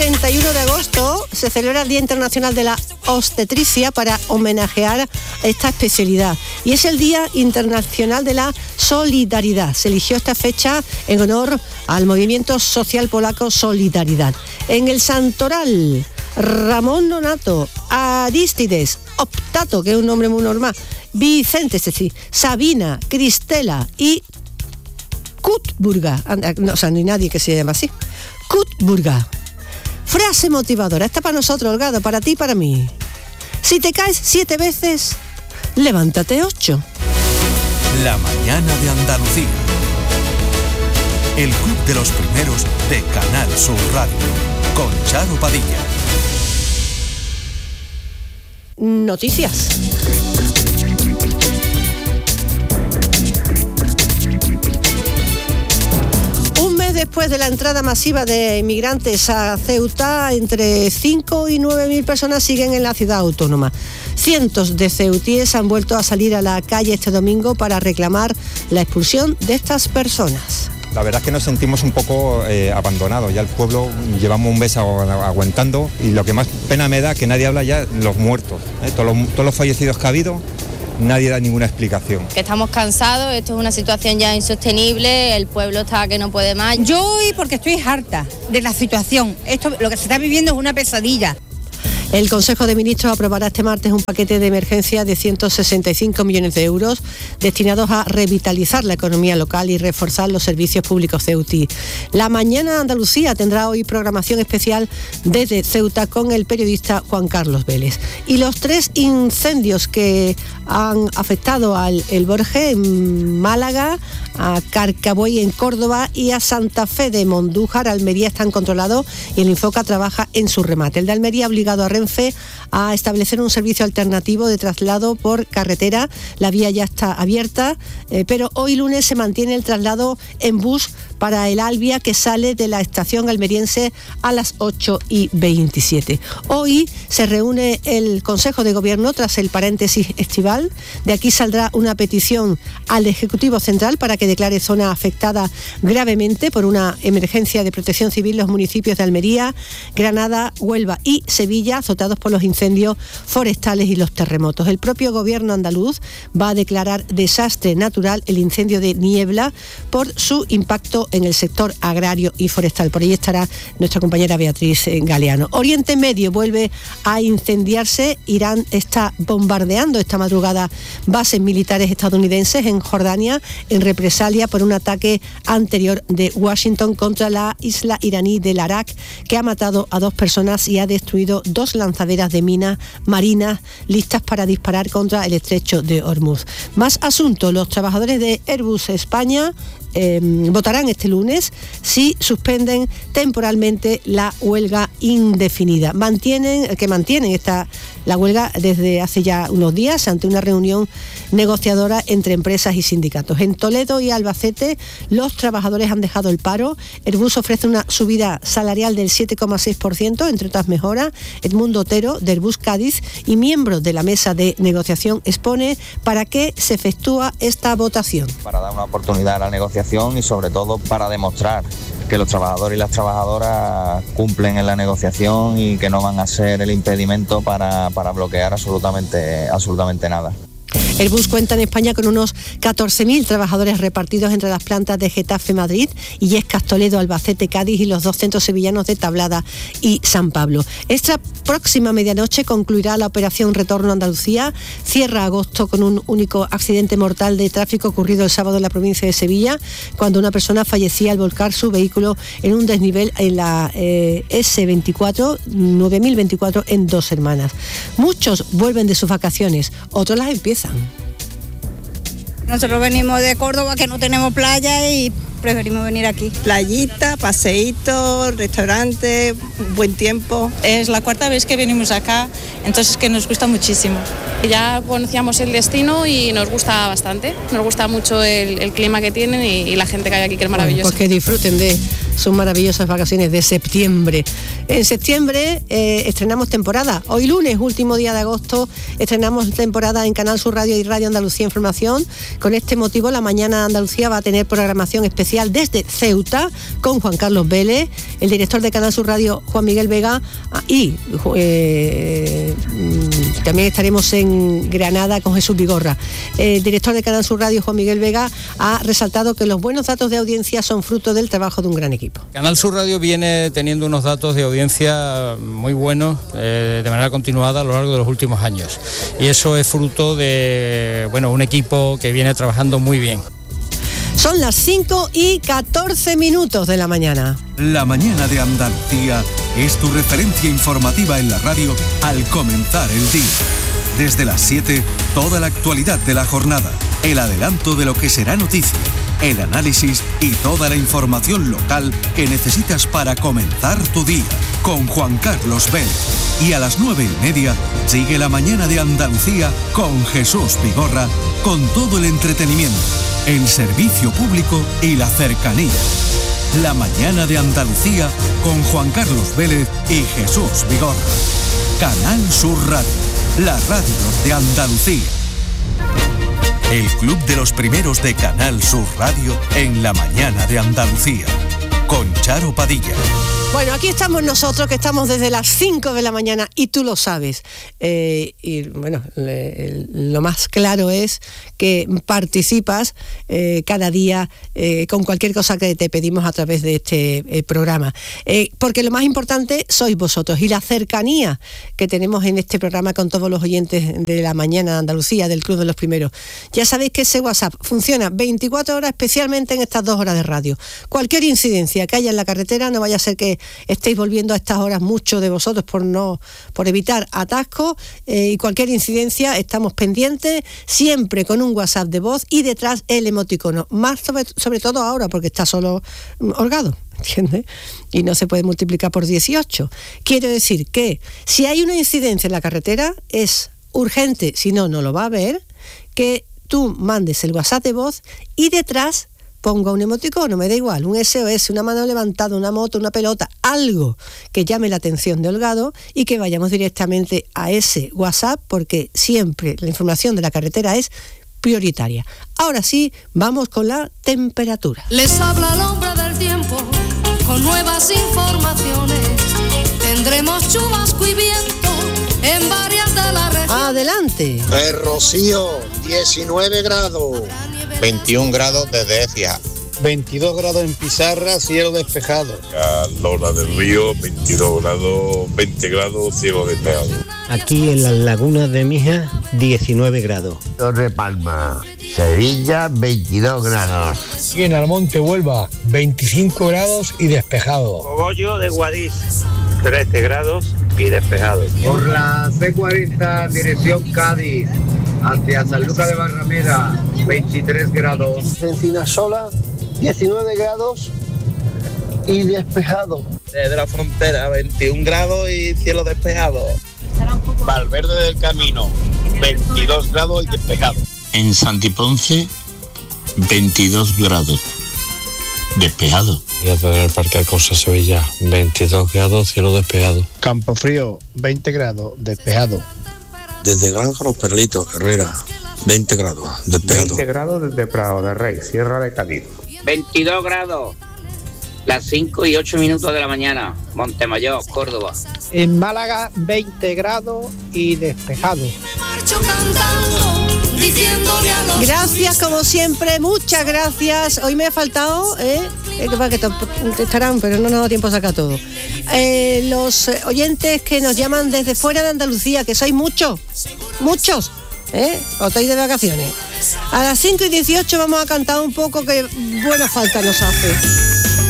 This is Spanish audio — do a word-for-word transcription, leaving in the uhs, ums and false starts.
treinta y uno de agosto se celebra el Día Internacional de la Obstetricia para homenajear esta especialidad. Y es el Día Internacional de la Solidaridad. Se eligió esta fecha en honor al movimiento social polaco Solidaridad. En el Santoral, Ramón Nonato, Arístides, Optato, que es un nombre muy normal, Vicente, es decir, Sabina, Cristela y Kutburga. No, o sea, no hay nadie que se llame así. Kutburga. Frase motivadora. Esta para nosotros, Holgado, para ti y para mí. Si te caes siete veces, levántate ocho. La mañana de Andalucía. El club de los primeros de Canal Sur Radio. Con Charo Padilla. Noticias. Después de la entrada masiva de inmigrantes a Ceuta, entre cinco y nueve mil personas siguen en la ciudad autónoma. Cientos de ceutíes han vuelto a salir a la calle este domingo para reclamar la expulsión de estas personas. La verdad es que nos sentimos un poco eh, abandonados. Ya el pueblo llevamos un mes aguantando y lo que más pena me da es que nadie habla ya de los muertos, ¿eh? todos, los, todos los fallecidos que ha habido. Nadie da ninguna explicación. Estamos cansados, esto es una situación ya insostenible, el pueblo está que no puede más. Yo hoy porque estoy harta de la situación, esto lo que se está viviendo es una pesadilla. El Consejo de Ministros aprobará este martes un paquete de emergencia de ciento sesenta y cinco millones de euros destinados a revitalizar la economía local y reforzar los servicios públicos ceutíes. La Mañana de Andalucía tendrá hoy programación especial desde Ceuta con el periodista Juan Carlos Vélez. Y los tres incendios que han afectado al El Borje en Málaga, a Carcabuey en Córdoba y a Santa Fe de Mondújar, Almería, están controlados y el Infoca trabaja en su remate. El de Almería ha obligado a Renfe a establecer un servicio alternativo de traslado por carretera. La vía ya está abierta, eh, pero hoy lunes se mantiene el traslado en bus para el Albia, que sale de la estación almeriense a las ocho y veintisiete. Hoy se reúne el Consejo de Gobierno tras el paréntesis estival. De aquí saldrá una petición al Ejecutivo Central para que declare zona afectada gravemente por una emergencia de protección civil los municipios de Almería, Granada, Huelva y Sevilla, azotados por los incendios forestales y los terremotos. El propio Gobierno andaluz va a declarar desastre natural el incendio de Niebla por su impacto en el sector agrario y forestal. Por ahí estará nuestra compañera Beatriz Galeano. Oriente Medio vuelve a incendiarse. Irán está bombardeando esta madrugada bases militares estadounidenses en Jordania en represalia por un ataque anterior de Washington contra la isla iraní del Arak, que ha matado a dos personas y ha destruido dos lanzaderas de minas marinas listas para disparar contra el estrecho de Hormuz. Más asuntos. Los trabajadores de Airbus España Eh, votarán este lunes si suspenden temporalmente la huelga indefinida. Mantienen, que mantienen esta la huelga desde hace ya unos días ante una reunión negociadora entre empresas y sindicatos. En Toledo y Albacete los trabajadores han dejado el paro. Airbus ofrece una subida salarial del siete coma seis por ciento, entre otras mejoras. Edmundo Otero, de Airbus Cádiz y miembro de la mesa de negociación, expone para qué se efectúa esta votación. Para dar una oportunidad a la negociación y sobre todo para demostrar que los trabajadores y las trabajadoras cumplen en la negociación y que no van a ser el impedimento para, para bloquear absolutamente, absolutamente nada. Airbus cuenta en España con unos catorce mil trabajadores repartidos entre las plantas de Getafe, Madrid, Illescas, Toledo, Albacete, Cádiz y los dos centros sevillanos de Tablada y San Pablo. Esta próxima medianoche concluirá la operación Retorno a Andalucía. Cierra agosto con un único accidente mortal de tráfico ocurrido el sábado en la provincia de Sevilla, cuando una persona fallecía al volcar su vehículo en un desnivel en la eh, ese veinticuatro, nueve mil veinticuatro en Dos Hermanas. Muchos vuelven de sus vacaciones, otros las empiezan. Nosotros venimos de Córdoba, que no tenemos playa, y preferimos venir aquí. Playita, paseíto, restaurante, buen tiempo. Es la cuarta vez que venimos acá, entonces que nos gusta muchísimo. Ya conocíamos el destino y nos gusta bastante. Nos gusta mucho el, el clima que tienen y, y la gente que hay aquí, que es maravillosa. Bueno, pues que disfruten de sus maravillosas vacaciones de septiembre. En septiembre eh, estrenamos temporada. Hoy lunes, último día de agosto, estrenamos temporada en Canal Sur Radio y Radio Andalucía Información. Con este motivo, la Mañana de Andalucía va a tener programación especial desde Ceuta con Juan Carlos Vélez, el director de Canal Sur Radio, Juan Miguel Vega, y eh, también estaremos en Granada con Jesús Vigorra. El director de Canal Sur Radio, Juan Miguel Vega, ha resaltado que los buenos datos de audiencia son fruto del trabajo de un gran equipo. Canal Sur Radio viene teniendo unos datos de audiencia muy buenos eh, de manera continuada a lo largo de los últimos años, y eso es fruto de bueno, un equipo que viene trabajando muy bien. Son las cinco y catorce minutos de la mañana. La Mañana de Andalucía es tu referencia informativa en la radio al comenzar el día. Desde las siete, toda la actualidad de la jornada, el adelanto de lo que será noticia, el análisis y toda la información local que necesitas para comenzar tu día, con Juan Carlos Vélez. Y a las nueve y media, sigue La Mañana de Andalucía con Jesús Vigorra, con todo el entretenimiento, el servicio público y la cercanía. La Mañana de Andalucía con Juan Carlos Vélez y Jesús Vigorra. Canal Sur Radio, la radio de Andalucía. El Club de los Primeros de Canal Sur Radio en La Mañana de Andalucía, con Charo Padilla. Bueno, aquí estamos nosotros, que estamos desde las cinco de la mañana, y tú lo sabes. Eh, y bueno, le, lo más claro es que participas eh, cada día eh, con cualquier cosa que te pedimos a través de este eh, programa. Eh, porque lo más importante sois vosotros, y la cercanía que tenemos en este programa con todos los oyentes de La Mañana de Andalucía, del Club de los Primeros. Ya sabéis que ese WhatsApp funciona veinticuatro horas, especialmente en estas dos horas de radio. Cualquier incidencia que haya en la carretera, no vaya a ser que estéis volviendo a estas horas muchos de vosotros por no por evitar atascos, eh, y cualquier incidencia estamos pendientes, siempre con un WhatsApp de voz y detrás el emoticono, más sobre, sobre todo ahora porque está solo Holgado, ¿entiendes? Y no se puede multiplicar por dieciocho. Quiero decir que si hay una incidencia en la carretera, es urgente, si no, no lo va a ver, que tú mandes el WhatsApp de voz y detrás ponga un emoticono, me da igual, un S O S, una mano levantada, una moto, una pelota, algo que llame la atención de Holgado, y que vayamos directamente a ese WhatsApp, porque siempre la información de la carretera es prioritaria. Ahora sí, vamos con la temperatura. Les habla el hombre del tiempo con nuevas informaciones. Tendremos chubasco y viento en varias de las regiones. Adelante. El Rocío, diecinueve grados. veintiún grados desde Ecija. veintidós grados en Pizarra, cielo despejado. A Lola del Río, veintidós grados, veinte grados, cielo despejado. Aquí en las lagunas de Mija, diecinueve grados. Torre Palma, Sevilla, veintidós grados. Y en Almonte, Huelva, veinticinco grados y despejado. Cogollo de Guadix, trece grados y despejado. Por la C cuarenta, dirección Cádiz, hacia San Lucas de Barrameda, veintitrés grados. Encinasola, diecinueve grados y despejado. Desde la frontera, veintiún grados y cielo despejado. Valverde del Camino, veintidós grados y despejado. En Santiponce, veintidós grados, despejado. Y desde el Parque Alcorsa, Sevilla, veintidós grados, cielo despejado. Campofrío, veinte grados, despejado. Desde Granja Los Perlitos, Herrera, veinte grados, despejado. veinte grados desde Prado de Rey, Sierra de Cádiz. veintidós grados, las cinco y ocho minutos de la mañana, Montemayor, Córdoba. En Málaga, veinte grados y despejado. Gracias, como siempre, muchas gracias. Hoy me ha faltado, ¿eh? que estarán, pero no nos ha dado tiempo a sacar todo. Eh, los oyentes que nos llaman desde fuera de Andalucía, que sois muchos, muchos, ¿eh? O estáis de vacaciones. A las cinco y dieciocho vamos a cantar un poco, que buena falta nos hace.